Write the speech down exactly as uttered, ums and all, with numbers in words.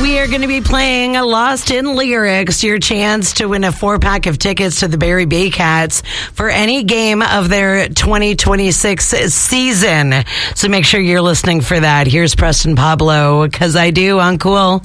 We are going to be playing Lost in Lyrics, your chance to win a four-pack of tickets to the Barrie Baycats for any game of their twenty twenty-six season. So make sure you're listening for that. Here's Preston Pablo, 'Cause I Do on Cool.